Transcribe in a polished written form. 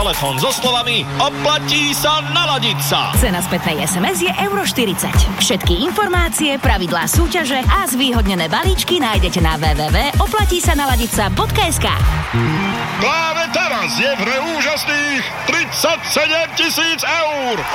telefón so slovami oplatí sa naladiť sa. Cena spätnej SMS je euro 40. Všetky informácie, pravidlá súťaže a zvýhodnené balíčky nájdete na www.oplatísanaladica.sk. Práve teraz je v hre úžasných 37 000 eur.